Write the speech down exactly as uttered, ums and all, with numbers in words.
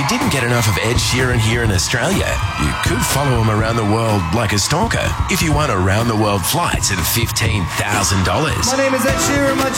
you didn't get enough of Ed Sheeran here in Australia, you could follow him around the world like a stalker if you won around the world flights at fifteen thousand dollars. My name is Ed Sheeran. My